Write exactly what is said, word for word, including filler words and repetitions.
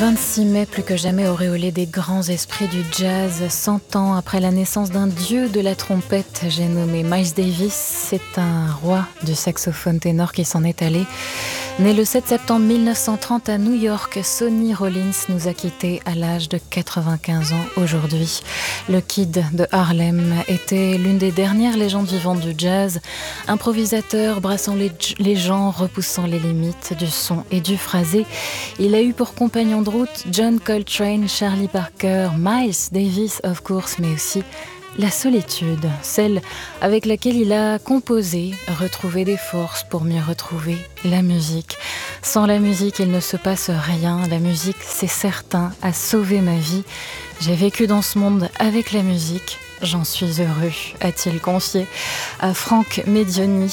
vingt-six mai, plus que jamais auréolé des grands esprits du jazz. Cent ans après la naissance d'un dieu de la trompette, j'ai nommé Miles Davis. C'est un roi du saxophone ténor qui s'en est allé. Né le sept septembre mille neuf cent trente à New York, Sonny Rollins nous a quittés à l'âge de quatre-vingt-quinze ans aujourd'hui. Le Kid de Harlem était l'une des dernières légendes vivantes du jazz, improvisateur brassant les, les genres, repoussant les limites du son et du phrasé. Il a eu pour compagnon de route John Coltrane, Charlie Parker, Miles Davis of course, mais aussi la solitude, celle avec laquelle il a composé, retrouvé des forces pour mieux retrouver la musique. Sans la musique, il ne se passe rien. La musique, c'est certain, a sauvé ma vie. J'ai vécu dans ce monde avec la musique. J'en suis heureux, a-t-il confié à Franck Medioni.